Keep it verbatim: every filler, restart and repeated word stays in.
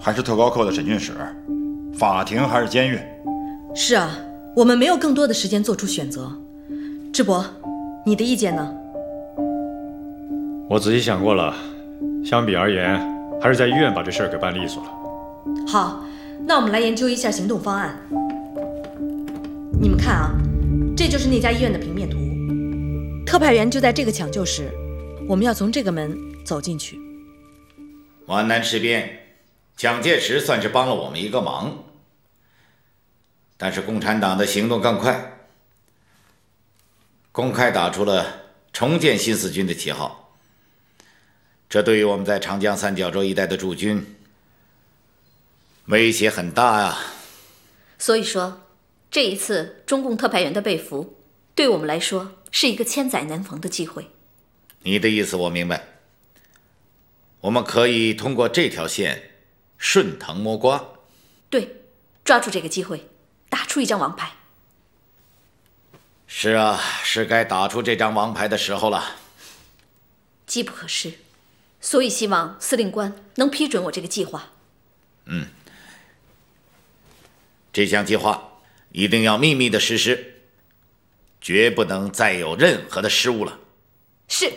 还是特高课的审讯室？法庭还是监狱？ 是啊，我们没有更多的时间做出选择。智博，你的意见呢？ 我仔细想过了，相比而言，还是在医院把这事儿给办利索了。 好，那我们来研究一下行动方案。你们看啊，这就是那家医院的平面图，特派员就在这个抢救室，我们要从这个门走进去。 皖南事变，蒋介石算是帮了我们一个忙，但是共产党的行动更快，公开打出了重建新四军的旗号，这对于我们在长江三角洲一带的驻军威胁很大呀。 所以说，这一次中共特派员的被俘，对我们来说是一个千载难逢的机会。 你的意思我明白，我们可以通过这条线顺藤摸瓜。 对，抓住这个机会，打出一张王牌。 是啊，是该打出这张王牌的时候了。 机不可失，所以希望司令官能批准我这个计划。 嗯，这项计划一定要秘密的实施，绝不能再有任何的失误了。 是。